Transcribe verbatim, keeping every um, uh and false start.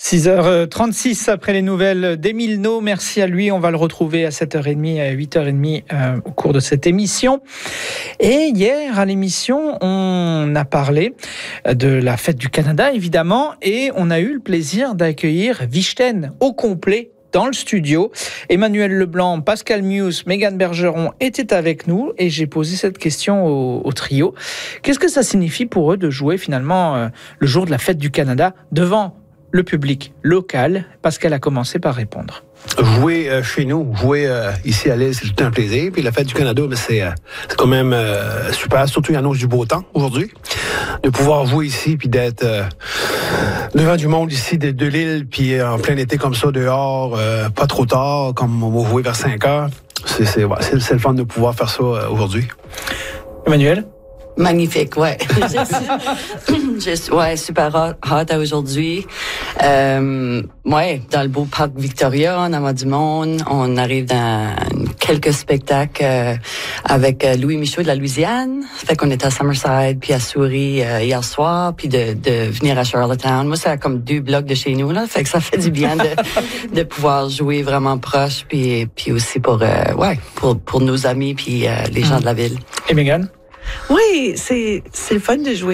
six heures trente-six après les nouvelles d'Émile No. Merci à lui. On va le retrouver à sept heures trente, à huit heures trente euh, au cours de cette émission. Et hier, à l'émission, on a parlé de la fête du Canada, évidemment, et on a eu le plaisir d'accueillir Vichten au complet dans le studio. Emmanuel Leblanc, Pascal Mius, Mégane Bergeron étaient avec nous et j'ai posé cette question au, au trio. Qu'est-ce que ça signifie pour eux de jouer finalement euh, le jour de la fête du Canada devant le public local? Pascal a commencé par répondre. Jouer euh, chez nous, jouer euh, ici à l'île, c'est tout un plaisir. Puis la fête du Canada, ben, c'est, euh, c'est quand même euh, super. Surtout, il annonce du beau temps aujourd'hui. De pouvoir jouer ici, puis d'être euh, devant du monde ici de, de l'île, puis euh, en plein été comme ça, dehors, euh, pas trop tard, comme on va jouer vers cinq heures. C'est, c'est, ouais, c'est, c'est le fun de pouvoir faire ça euh, aujourd'hui. Emmanuel? Magnifique, ouais. Juste, ouais, super hot, hot à aujourd'hui. Euh, ouais, dans le beau parc Victoria, on a du monde. On arrive dans quelques spectacles euh, avec euh, Louis Michaud de la Louisiane. Fait qu'on était à Summerside puis à Souris euh, hier soir, puis de, de venir à Charlottetown. Moi, c'est comme deux blocs de chez nous, là. Fait que ça fait du bien de, de pouvoir jouer vraiment proche, puis puis aussi pour euh, ouais, pour pour nos amis puis euh, les gens de la ville. Et Mégane? Oui, c'est c'est le fun de jouer